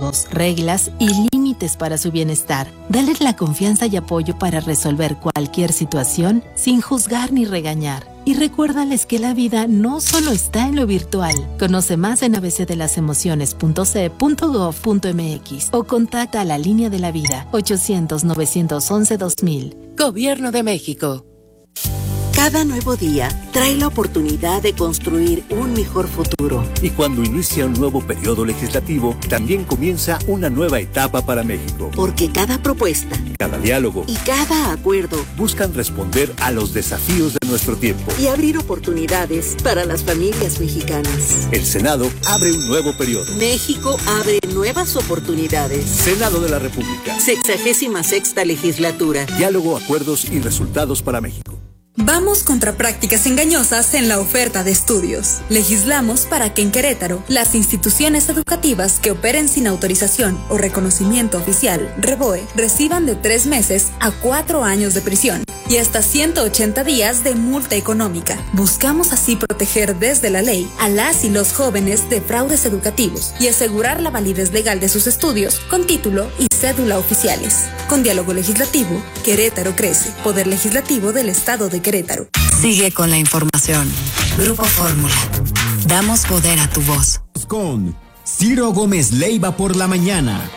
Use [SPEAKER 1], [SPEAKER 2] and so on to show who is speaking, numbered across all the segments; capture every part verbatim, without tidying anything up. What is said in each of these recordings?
[SPEAKER 1] tiempos, reglas y límites para su bienestar. Dales la confianza y apoyo para resolver cualquier situación sin juzgar ni regañar. Y recuérdales que la vida no solo está en lo virtual. Conoce más en a b c de las emociones punto c e punto gov punto m x o contacta a la línea de la vida ochocientos, novecientos once, dos mil. Gobierno de México.
[SPEAKER 2] Cada nuevo día trae la oportunidad de construir un mejor futuro.
[SPEAKER 3] Y cuando inicia un nuevo periodo legislativo, también comienza una nueva etapa para México.
[SPEAKER 2] Porque cada propuesta,
[SPEAKER 3] cada diálogo
[SPEAKER 2] y cada acuerdo
[SPEAKER 3] buscan responder a los desafíos de nuestro tiempo
[SPEAKER 2] y abrir oportunidades para las familias mexicanas.
[SPEAKER 3] El Senado abre un nuevo periodo.
[SPEAKER 2] México abre nuevas oportunidades.
[SPEAKER 3] Senado de la República.
[SPEAKER 2] Sexagésima sexta legislatura.
[SPEAKER 3] Diálogo, acuerdos y resultados para México.
[SPEAKER 4] Vamos contra prácticas engañosas en la oferta de estudios. Legislamos para que en Querétaro, las instituciones educativas que operen sin autorización o reconocimiento oficial, REBOE, reciban de tres meses a cuatro años de prisión y hasta ciento ochenta días de multa económica. Buscamos así proteger desde la ley a las y los jóvenes de fraudes educativos y asegurar la validez legal de sus estudios con título y cédula oficiales. Con diálogo legislativo, Querétaro crece. Poder Legislativo del Estado de Querétaro.
[SPEAKER 5] Sigue con la información. Grupo Fórmula. Damos poder a tu voz.
[SPEAKER 6] Con Ciro Gómez Leiva por la mañana.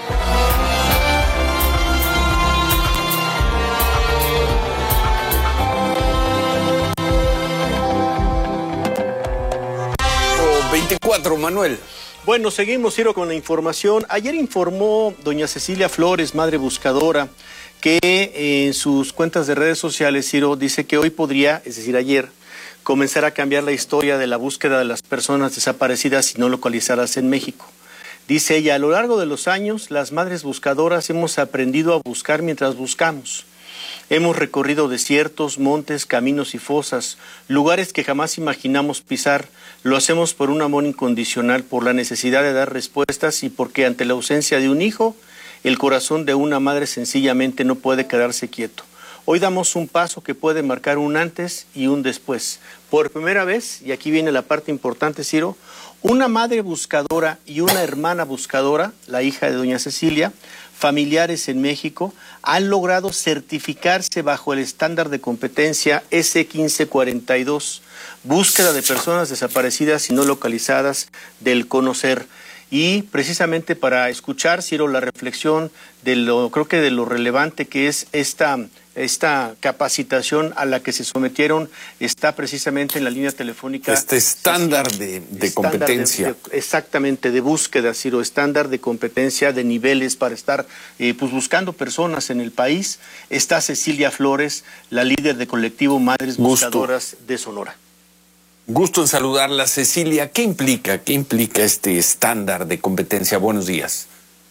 [SPEAKER 7] veinticuatro, Manuel.
[SPEAKER 8] Bueno, seguimos, Ciro, con la información. Ayer informó doña Cecilia Flores, madre buscadora, que en sus cuentas de redes sociales, Ciro, dice que hoy podría, es decir, ayer, comenzar a cambiar la historia de la búsqueda de las personas desaparecidas y no localizadas en México. Dice ella, a lo largo de los años, las madres buscadoras hemos aprendido a buscar mientras buscamos. Hemos recorrido desiertos, montes, caminos y fosas, lugares que jamás imaginamos pisar. Lo hacemos por un amor incondicional, por la necesidad de dar respuestas y porque ante la ausencia de un hijo, el corazón de una madre sencillamente no puede quedarse quieto. Hoy damos un paso que puede marcar un antes y un después. Por primera vez, y aquí viene la parte importante, Ciro, una madre buscadora y una hermana buscadora, la hija de doña Cecilia, familiares en México, han logrado certificarse bajo el estándar de competencia ese quince cuarenta y dos, búsqueda de personas desaparecidas y no localizadas del CONOCER. Y precisamente para escuchar, Ciro, la reflexión de lo, creo que de lo relevante que es esta, esta capacitación a la que se sometieron, está precisamente en la línea telefónica.
[SPEAKER 7] Este estándar de, de estándar competencia.
[SPEAKER 8] De, de, exactamente, de búsqueda, Ciro, estándar de competencia, de niveles para estar eh, pues buscando personas en el país. Está Cecilia Flores, la líder de colectivo Madres Buscadoras de Sonora.
[SPEAKER 7] Gusto en saludarla, Cecilia. ¿Qué implica, qué implica este estándar de competencia? Buenos días.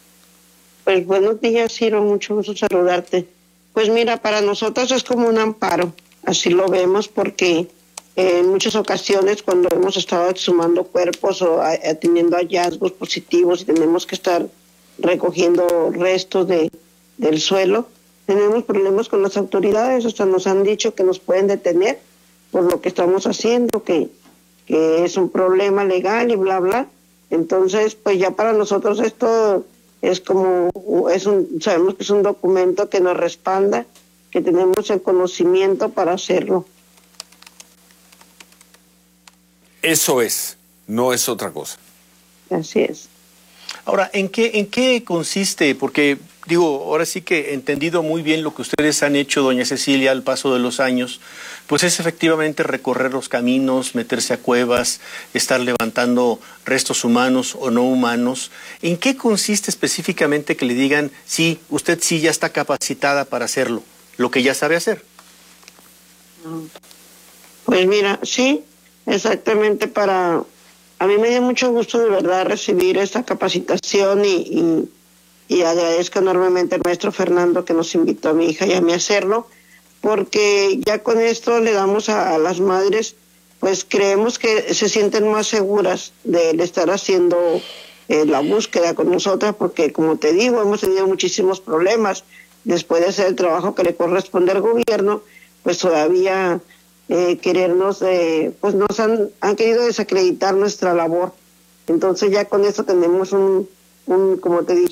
[SPEAKER 9] Pues buenos días, Ciro, mucho gusto saludarte. Pues mira, para nosotros es como un amparo, así lo vemos, porque en muchas ocasiones cuando hemos estado exhumando cuerpos o a, a, teniendo hallazgos positivos y tenemos que estar recogiendo restos de, del suelo, tenemos problemas con las autoridades, hasta nos han dicho que nos pueden detener por lo que estamos haciendo, que, que es un problema legal y bla, bla. Entonces, pues ya para nosotros esto es como, es un, sabemos que es un documento que nos respalda, que tenemos el conocimiento para hacerlo.
[SPEAKER 7] Eso es, no es otra cosa.
[SPEAKER 9] Así es.
[SPEAKER 8] Ahora, ¿en qué, en qué consiste? Porque, digo, ahora sí que he entendido muy bien lo que ustedes han hecho, doña Cecilia, al paso de los años, pues es efectivamente recorrer los caminos, meterse a cuevas, estar levantando restos humanos o no humanos. ¿En qué consiste específicamente que le digan, sí, usted sí ya está capacitada para hacerlo, lo que ya sabe hacer?
[SPEAKER 9] Pues mira, sí, exactamente para... A mí me dio mucho gusto de verdad recibir esta capacitación y, y, y agradezco enormemente al maestro Fernando que nos invitó a mi hija y a mí a hacerlo, porque ya con esto le damos a, a las madres, pues creemos que se sienten más seguras de estar haciendo eh, la búsqueda con nosotras, porque como te digo, hemos tenido muchísimos problemas después de hacer el trabajo que le corresponde al gobierno, pues todavía... Eh, querernos, eh, pues nos han, han querido desacreditar nuestra labor. Entonces ya con eso tenemos un, un como te dije,